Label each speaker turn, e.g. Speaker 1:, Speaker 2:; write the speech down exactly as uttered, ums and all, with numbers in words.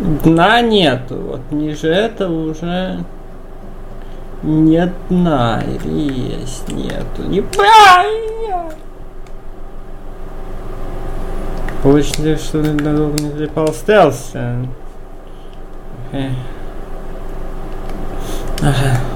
Speaker 1: Дна нету. Вот ниже этого уже нет дна. Или есть, нету. Неправильно! Получили, что дорогу не заполстелся. Ага.